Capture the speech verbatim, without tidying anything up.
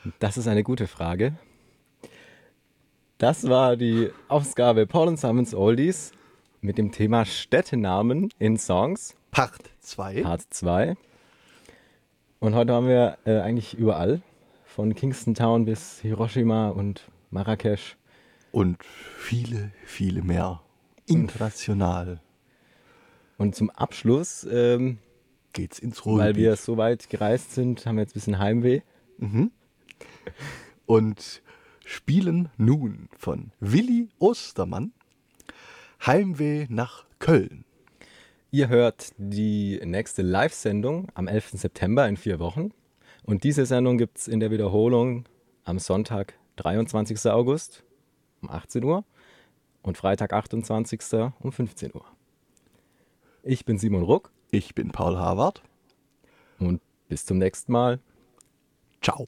Das ist eine gute Frage. Das war die Ausgabe Paul und Simons Oldies mit dem Thema Städtenamen in Songs, Part zwei. Part zwei. Und heute haben wir äh, eigentlich überall, von Kingston Town bis Hiroshima und Marrakesch. Und viele, viele mehr. International Und zum Abschluss, ähm, geht's ins weil wir Ruhrgebiet. so weit gereist sind, haben wir jetzt ein bisschen Heimweh. Und spielen nun von Willi Ostermann Heimweh nach Köln. Ihr hört die nächste Live-Sendung am elften September in vier Wochen. Und diese Sendung gibt es in der Wiederholung am Sonntag, dreiundzwanzigsten August um achtzehn Uhr und Freitag, achtundzwanzigsten um fünfzehn Uhr. Ich bin Simon Ruck Ich bin Paul Harvard. und bis zum nächsten Mal. Ciao.